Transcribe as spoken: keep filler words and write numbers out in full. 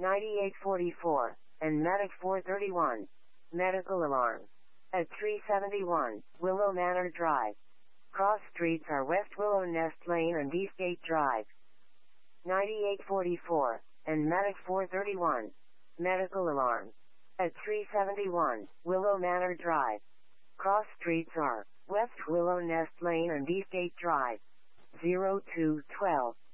ninety-eight forty-four, and Medic four thirty-one. Medical alarm. At three seventy-one, Willow Manor Drive. Cross streets are West Willow Nest Lane and Eastgate Drive. ninety-eight forty-four, and Medic four thirty-one. Medical alarm. At three seventy-one, Willow Manor Drive. Cross streets are West Willow Nest Lane and Eastgate Drive. zero two twelve,